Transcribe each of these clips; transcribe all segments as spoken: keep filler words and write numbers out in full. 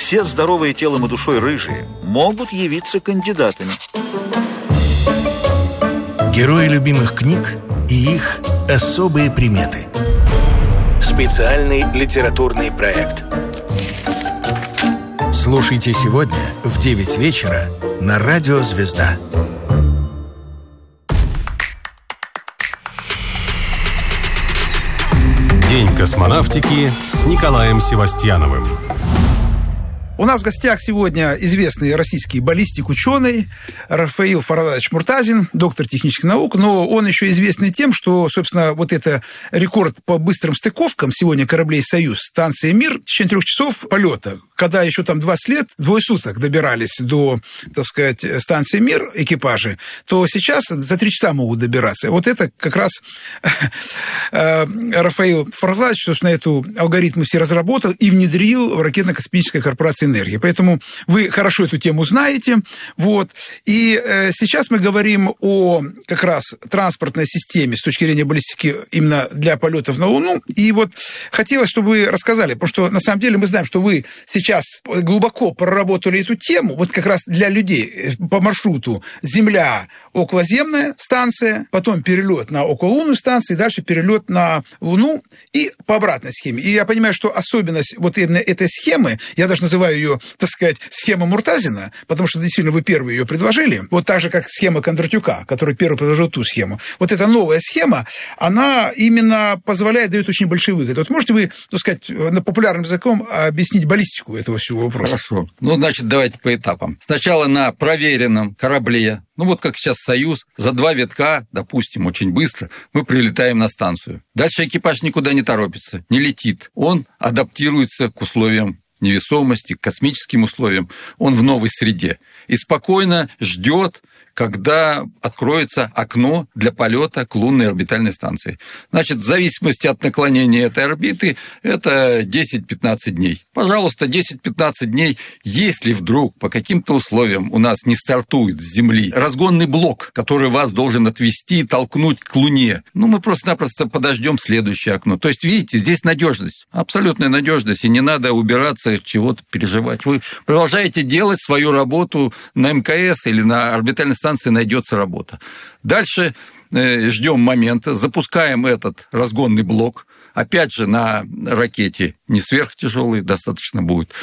все здоровые телом и душой рыжие могут явиться кандидатами. Герои любимых книг и их особые приметы. Специальный литературный проект. Слушайте сегодня в девять вечера на Радио Звезда. День космонавтики с Николаем Севастьяновым. У нас в гостях сегодня известный российский баллистик-ученый Рафаил Фарадович Муртазин, доктор технических наук, но он еще известный тем, что, собственно, вот это рекорд по быстрым стыковкам сегодня кораблей «Союз», станции «Мир», в течение трех часов полета, когда еще там двадцать лет, двое суток добирались до, так сказать, станции «Мир» экипажи, то сейчас за три часа могут добираться. Вот это как раз Рафаил Фарадович, собственно, эту алгоритмы все разработал и внедрил в ракетно-космической корпорации энергии. Поэтому вы хорошо эту тему знаете. Вот. И э, сейчас мы говорим о как раз транспортной системе с точки зрения баллистики именно для полетов на Луну. И вот хотелось, чтобы вы рассказали, потому что на самом деле мы знаем, что вы сейчас глубоко проработали эту тему, вот как раз для людей по маршруту Земля, околоземная станция, потом перелет на окололунную станцию, и дальше перелет на Луну и по обратной схеме. И я понимаю, что особенность вот именно этой схемы, я даже называю ее, так сказать, схема Муртазина, потому что действительно вы первые ее предложили, вот так же, как схема Кондратюка, который первый предложил ту схему. Вот эта новая схема, она именно позволяет, дает очень большие выгоды. Вот можете вы, так сказать, на популярным языком объяснить баллистику этого всего вопроса? Хорошо. Ну, значит, давайте по этапам. Сначала на проверенном корабле, ну вот как сейчас «Союз», за два витка, допустим, очень быстро, мы прилетаем на станцию. Дальше экипаж никуда не торопится, не летит. Он адаптируется к условиям невесомости, к космическим условиям, он в новой среде. И спокойно ждет, когда откроется окно для полета к лунной орбитальной станции. Значит, в зависимости от наклонения этой орбиты, это десять-пятнадцать дней. Пожалуйста, десять-пятнадцать дней, если вдруг по каким-то условиям у нас не стартует с Земли разгонный блок, который вас должен отвести и толкнуть к Луне, ну, мы просто-напросто подождем следующее окно. То есть, видите, здесь надежность, абсолютная надежность, и не надо убираться, чего-то переживать. Вы продолжаете делать свою работу на МКС или на орбитальной станции, найдется работа. Дальше ждем момента, запускаем этот разгонный блок. Опять же, на ракете не сверхтяжелой, достаточно будет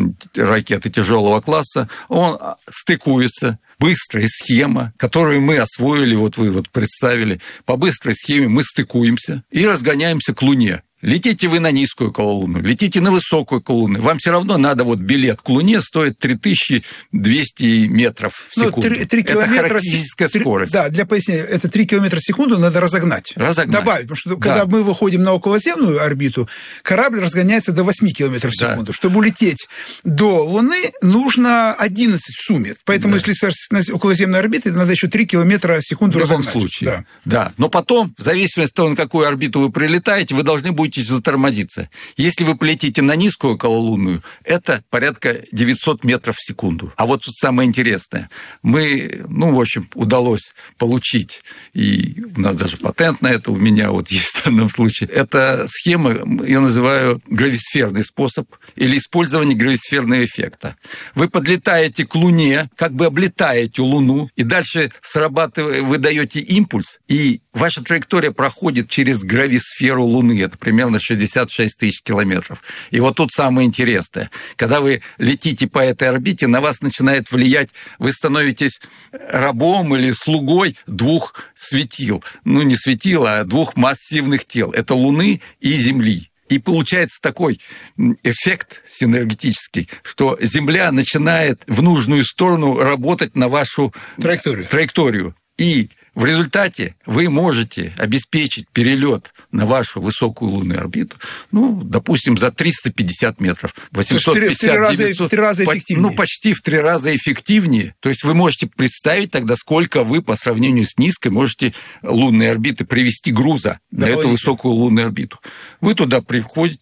ракеты тяжелого класса. Он стыкуется. Быстрая схема, которую мы освоили, вот вы вот представили. По быстрой схеме мы стыкуемся и разгоняемся к Луне. Летите вы на низкую окололунную, летите на высокую окололунную. Вам все равно надо, вот билет к Луне стоит три тысячи двести метров в секунду. Ну, три километра, это характеристическая три, скорость. Да, для пояснения, это три километра в секунду надо разогнать. Разогнать. Добавить, потому что да. когда мы выходим на околоземную орбиту, корабль разгоняется до восемь километров в секунду. Да. Чтобы улететь до Луны, нужно одиннадцать в сумме. Поэтому, да. если на околоземной орбите, надо еще три километра в секунду разогнать. В любом случае, да. да. Но потом, в зависимости от того, на какую орбиту вы прилетаете, вы должны будете затормозиться. Если вы полетите на низкую окололунную, это порядка девятьсот метров в секунду. А вот тут самое интересное. Мы, ну, в общем, удалось получить, и у нас даже патент на это у меня вот есть в данном случае. Эта схема, я называю грависферный способ или использование грависферного эффекта. Вы подлетаете к Луне, как бы облетаете Луну, и дальше срабатываете, вы даете импульс, и ваша траектория проходит через грависферу Луны. Это примерно шестьдесят шесть тысяч километров. И вот тут самое интересное. Когда вы летите по этой орбите, на вас начинает влиять, вы становитесь рабом или слугой двух светил. Ну, не светил, а двух массивных тел. Это Луны и Земли. И получается такой эффект синергетический, что Земля начинает в нужную сторону работать на вашу траекторию. траекторию. И в результате вы можете обеспечить перелет на вашу высокую лунную орбиту, ну, допустим, за триста пятьдесят метров. восемьсот пятьдесят, девятьсот, в три раза эффективнее. Ну, почти в три раза эффективнее. То есть вы можете представить тогда, сколько вы по сравнению с низкой можете лунной орбиты привести груза на эту высокую лунную орбиту. Вы туда приходите,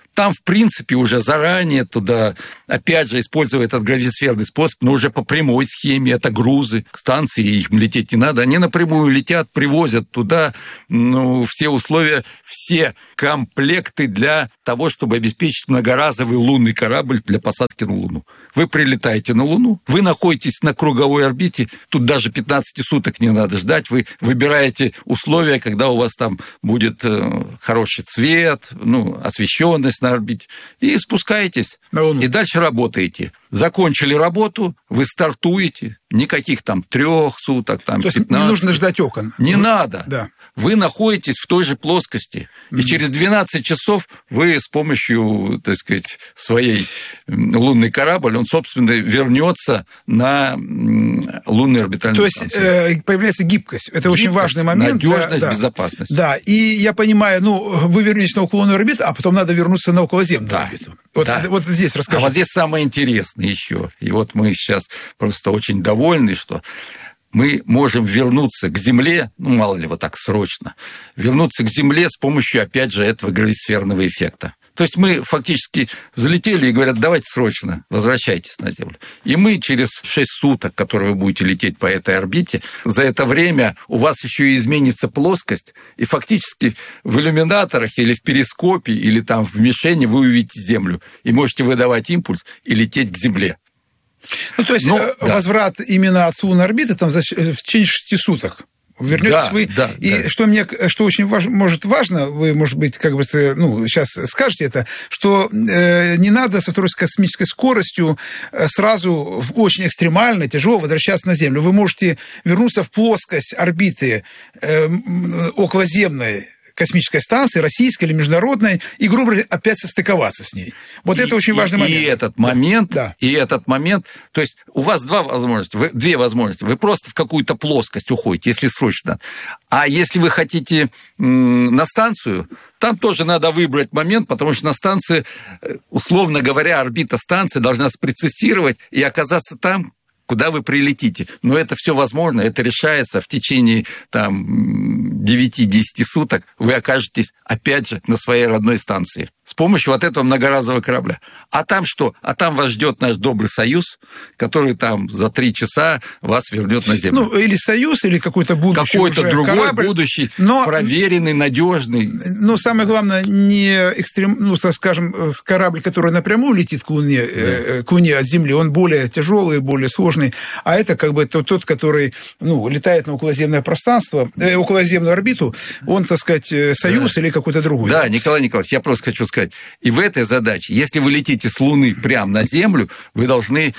Там, в принципе, уже заранее туда, опять же, используя этот грависферный способ, но уже по прямой схеме, это грузы, к станции, их лететь не надо, они напрямую летят, привозят туда, ну, все условия, все комплекты для того, чтобы обеспечить многоразовый лунный корабль для посадки на Луну. Вы прилетаете на Луну, вы находитесь на круговой орбите, тут даже пятнадцать суток не надо ждать, вы выбираете условия, когда у вас там будет хороший цвет, ну, освещенность на орбите, и спускаетесь, и дальше работаете. Закончили работу, вы стартуете, никаких там трех суток, там пятнадцать. То есть не нужно ждать окон. Не ну, надо. Да. Вы находитесь в той же плоскости, mm-hmm. и через двенадцать часов вы с помощью, так сказать, своей лунный корабль, он, собственно, вернется на лунную орбитальную То станцию. То есть появляется гибкость. Это гибкость, очень важный момент. Надежность, для... безопасность. Да, и я понимаю, ну, вы вернетесь на окололунную орбиту, а потом надо вернуться на околоземную да. орбиту. Вот, да. вот здесь расскажите. А вот здесь самое интересное еще. И вот мы сейчас просто очень довольны, что мы можем вернуться к Земле, ну, мало ли, вот так срочно, вернуться к Земле с помощью, опять же, этого грависферного эффекта. То есть мы фактически взлетели и говорят, давайте срочно, возвращайтесь на Землю. И мы через шесть суток, которые вы будете лететь по этой орбите, за это время у вас еще и изменится плоскость, и фактически в иллюминаторах или в перископе, или там в мишени вы увидите Землю, и можете выдавать импульс и лететь к Земле. Ну, то есть ну, возврат да. именно от лунной орбиты там, в течение шести суток. Вернетесь да, вы. Да, и да. что мне, что очень важ, может важно, вы, может быть, как бы, ну, сейчас скажете это, что э, не надо со второй космической скоростью сразу в очень экстремально, тяжело возвращаться на Землю. Вы можете вернуться в плоскость орбиты э, околоземной космической станции, российской или международной, и, грубо говоря, опять состыковаться с ней. Вот и, это очень важный и, момент. И этот момент, да. и этот момент, то есть у вас два возможности, вы, две возможности. Вы просто в какую-то плоскость уходите, если срочно. А если вы хотите м- на станцию, там тоже надо выбрать момент, потому что на станции, условно говоря, орбита станции должна спрецессировать и оказаться там, куда вы прилетите. Но это все возможно, это решается в течение там, девять-десять суток. Вы окажетесь, опять же, на своей родной станции с помощью вот этого многоразового корабля. А там что? А там вас ждет наш добрый Союз, который там за три часа вас вернет на Землю. Ну, или Союз, или какой-то будущий Какой-то уже другой корабль, будущий, но... проверенный, надежный. Но самое главное, не экстрем... ну, так скажем, корабль, который напрямую летит к Луне, да. э, к Луне от Земли, он более тяжелый, более сложный, а это как бы тот, тот который ну, летает на околоземное пространство, э, околоземную орбиту, он, так сказать, Союз да. или какой-то другой. Да, Николай Николаевич, я просто хочу сказать, и в этой задаче, если вы летите с Луны прямо на Землю, вы должны,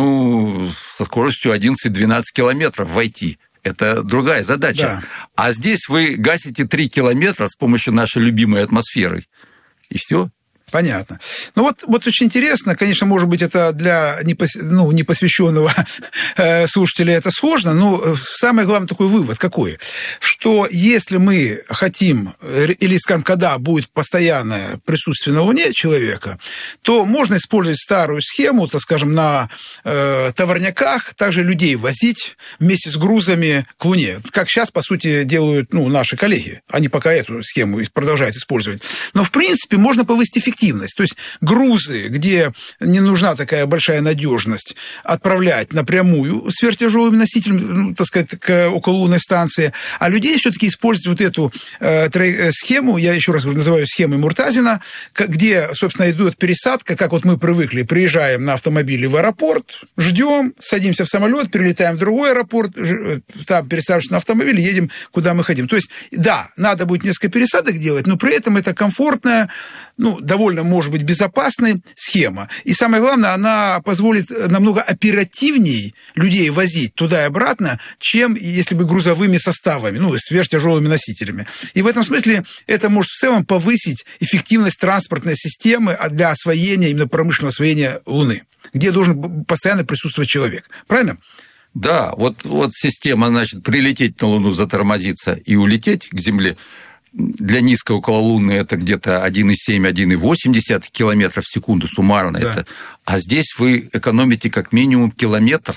ну, со скоростью одиннадцать-двенадцать километров войти. Это другая задача. Да. А здесь вы гасите три километра с помощью нашей любимой атмосферы. И все. Понятно. Ну вот, вот очень интересно, конечно, может быть, это для непос... ну, непосвященного слушателя это сложно, но самый главный такой вывод какой? Что если мы хотим, или, скажем, когда будет постоянное присутствие на Луне человека, то можно использовать старую схему, так скажем, на э, товарняках, также людей возить вместе с грузами к Луне. Как сейчас, по сути, делают ну, наши коллеги. Они пока эту схему продолжают использовать. Но, в принципе, можно повысить эффективность. То есть грузы, где не нужна такая большая надежность, отправлять напрямую сверхтяжелым носителем, ну, так сказать, к окололунной станции, а людей все-таки использовать вот эту э, схему, я еще раз говорю, называю схемой Муртазина, где, собственно, идет пересадка, как вот мы привыкли, приезжаем на автомобиле в аэропорт, ждем, садимся в самолет, перелетаем в другой аэропорт, там пересадимся на автомобиль, едем куда мы хотим. То есть, да, надо будет несколько пересадок делать, но при этом это комфортная, ну, довольно, может быть, безопасная схема. И самое главное, она позволит намного оперативнее людей возить туда и обратно, чем если бы грузовыми составами, ну, сверхтяжелыми носителями. И в этом смысле это может в целом повысить эффективность транспортной системы для освоения, именно промышленного освоения Луны, где должен постоянно присутствовать человек. Правильно? Да, вот, вот система, значит, прилететь на Луну, затормозиться и улететь к Земле. Для низкой окололунной это где-то один и семь - один и восемь километров в секунду суммарно. Да. Это. А здесь вы экономите как минимум километр.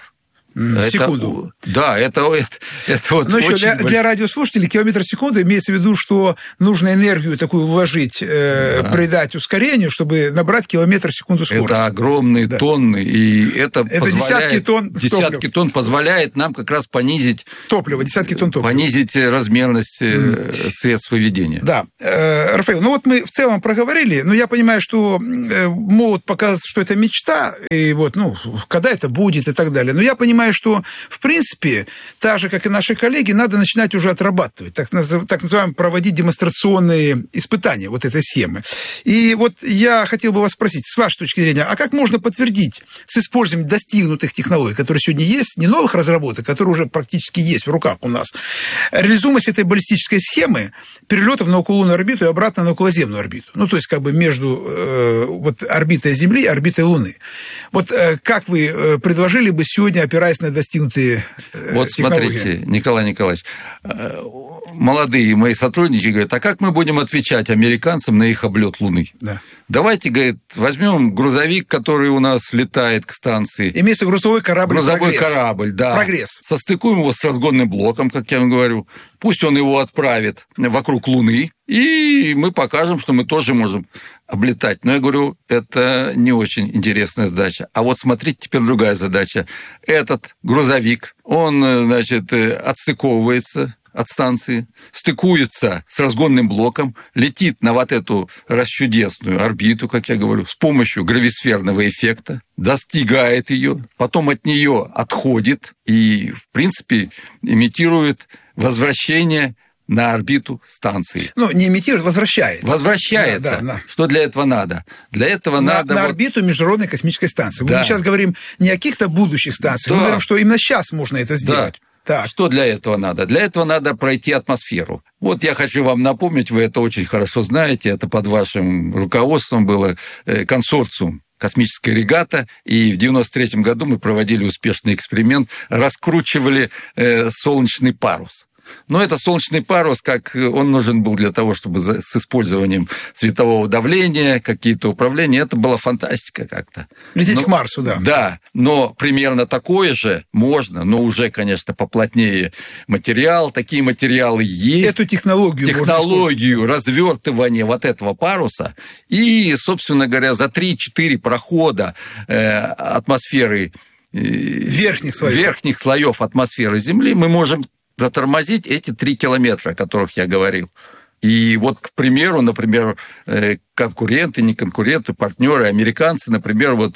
Это, секунду. Да, это, это, это вот Но очень еще для, больш... для радиослушателей километр в секунду имеется в виду, что нужно энергию такую вложить, э, да. придать ускорению, чтобы набрать километр в секунду скорость. Это огромные да. тонны, и это, это позволяет... десятки тонн Десятки топлива. тонн позволяет нам как раз понизить... Топливо, десятки тонн топлива. Понизить размерность mm. средств выведения. Да. Э, Рафаэль, ну вот мы в целом проговорили, но я понимаю, что э, могут показаться, что это мечта, и вот, ну, когда это будет и так далее. Но я понимаю, что, в принципе, так же, как и наши коллеги, надо начинать уже отрабатывать, так, так называемые, проводить демонстрационные испытания вот этой схемы. И вот я хотел бы вас спросить, с вашей точки зрения, а как можно подтвердить с использованием достигнутых технологий, которые сегодня есть, не новых разработок, которые уже практически есть в руках у нас, реализуемость этой баллистической схемы перелетов на окололунную орбиту и обратно на околоземную орбиту? Ну, то есть, как бы между э, вот, орбитой Земли и орбитой Луны. Вот э, как вы э, предложили бы сегодня, опираясь на достигнутые э, вот технологии? Смотрите, Николай Николаевич, э, молодые мои сотрудники говорят, а как мы будем отвечать американцам на их облет Луны? Да. Давайте, говорит, возьмем грузовик, который у нас летает к станции. Имеется грузовой корабль Грузовой «Прогресс». корабль, да. «Прогресс». Состыкуем его с разгонным блоком, как я вам говорю. Пусть он его отправит вокруг Луны, и мы покажем, что мы тоже можем облетать. Но я говорю, это не очень интересная задача. А вот смотрите, теперь другая задача. Этот грузовик, он, значит, отстыковывается от станции, стыкуется с разгонным блоком, летит на вот эту расчудесную орбиту, как я говорю, с помощью грависферного эффекта, достигает ее, потом от нее отходит и, в принципе, имитирует возвращение на орбиту станции. Ну, не имитирует, возвращается. Возвращается. Да, да, да. Что для этого надо? Для этого на, надо... На вот... орбиту Международной космической станции. Да. Мы сейчас говорим не о каких-то будущих станциях, Да. мы говорим, что именно сейчас можно это сделать. Да. Так. Что для этого надо? Для этого надо пройти атмосферу. Вот я хочу вам напомнить, вы это очень хорошо знаете, это под вашим руководством было консорциум «Космическая регата», и в девяносто третьем году мы проводили успешный эксперимент, раскручивали солнечный парус. Но это солнечный парус, как он нужен был для того, чтобы с использованием светового давления, какие-то управления, это была фантастика как-то. Лететь но, к Марсу, да. Да, но примерно такое же можно, но уже, конечно, поплотнее материал, такие материалы есть. Эту технологию Технологию развертывания вот этого паруса, и, собственно говоря, за три-четыре прохода э, атмосферы, э, верхних слоев. верхних слоев атмосферы Земли мы можем затормозить эти три километра, о которых я говорил. И вот, к примеру, например, конкуренты, не конкуренты, партнеры, американцы, например, вот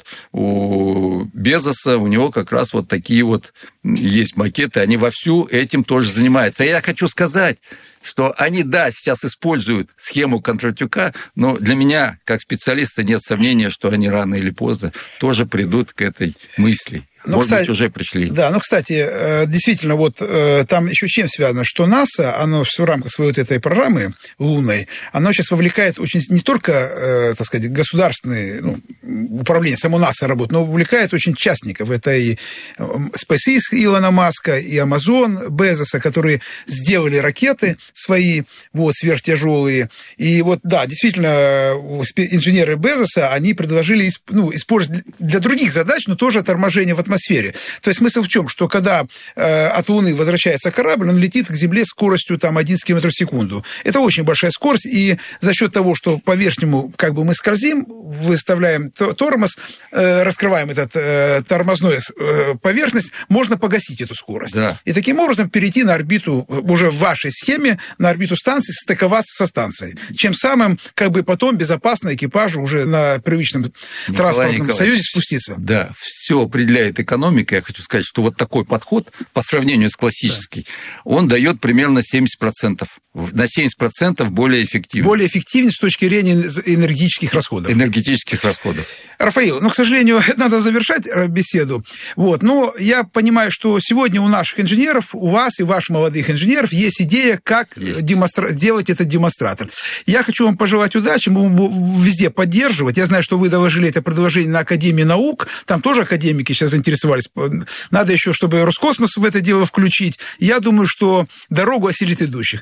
у Безоса, у него как раз вот такие вот есть макеты, они вовсю этим тоже занимаются. И я хочу сказать, что они, да, сейчас используют схему Кондратюка, но для меня, как специалиста, нет сомнения, что они рано или поздно тоже придут к этой мысли. Ну, Может кстати, быть, уже пришли. Да, ну, кстати, действительно, вот там еще чем связано, что НАСА, оно в рамках своей вот этой программы лунной, оно сейчас вовлекает очень не только, так сказать, государственные, ну, управление, само НАСА работает, но вовлекает очень частников. Это и SpaceX Илона Маска, и Amazon Безоса, которые сделали ракеты свои, вот, сверхтяжелые. И вот, да, действительно, инженеры Безоса, они предложили, ну, использовать для других задач, но тоже торможение в атмосфере. атмосфере. То есть смысл в чем? Что когда э, от Луны возвращается корабль, он летит к Земле скоростью там, одиннадцать километров в секунду. Это очень большая скорость, и за счет того, что по верхнему как бы мы скользим, выставляем тормоз, э, раскрываем этот э, тормозную э, поверхность, можно погасить эту скорость. Да. И таким образом перейти на орбиту, уже в вашей схеме, на орбиту станции, стыковаться со станцией. Чем самым как бы потом безопасно экипажу уже на привычном Николай транспортном Николаевич, союзе спуститься. Да, все определяет экономика. Я хочу сказать, что вот такой подход по сравнению с классическим, да. он дает примерно семьдесят процентов. На семьдесят процентов более эффективен. Более эффективен с точки зрения энергетических расходов. Энергетических расходов. Рафаил, ну, к сожалению, надо завершать беседу. Вот. Но я понимаю, что сегодня у наших инженеров, у вас и ваших молодых инженеров есть идея, как есть. Демонстра... делать этот демонстратор. Я хочу вам пожелать удачи, мы будем везде поддерживать. Я знаю, что вы доложили это предложение на Академии наук, там тоже академики сейчас заинтересовались. Надо еще, чтобы Роскосмос в это дело включить. Я думаю, что дорогу осилит идущих. Я желаю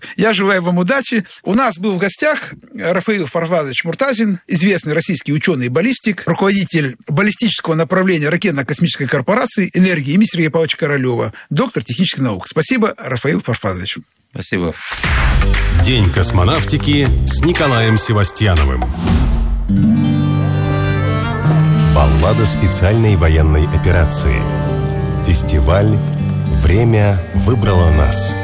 желаю вам удачи. У нас был в гостях Рафаил Фарвазович Муртазин, известный российский ученый и баллистик, руководитель баллистического направления ракетно-космической корпорации «Энергия», имени Сергея Павловича Королева, доктор технических наук. Спасибо, Рафаил Фарвазович. Спасибо. День космонавтики с Николаем Севастьяновым. Баллада специальной военной операции. Фестиваль «Время выбрало нас».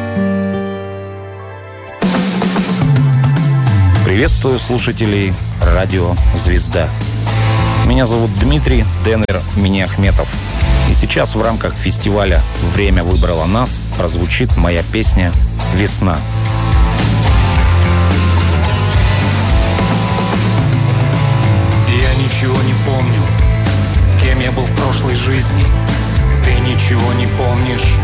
Приветствую слушателей радио «Звезда». Меня зовут Дмитрий Денвер Миниахметов. И сейчас в рамках фестиваля «Время выбрало нас» прозвучит моя песня «Весна». Я ничего не помню, кем я был в прошлой жизни. Ты ничего не помнишь,